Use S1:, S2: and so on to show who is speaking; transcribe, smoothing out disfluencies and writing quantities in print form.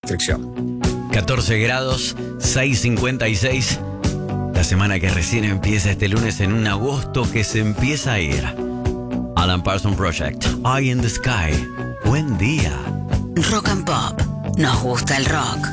S1: restricción.
S2: 14 grados, 6:56. La semana que recién empieza este lunes en un agosto que se empieza a ir. Alan Parsons Project, Eye in the Sky. Buen día.
S3: Rock and Pop. Nos gusta el rock.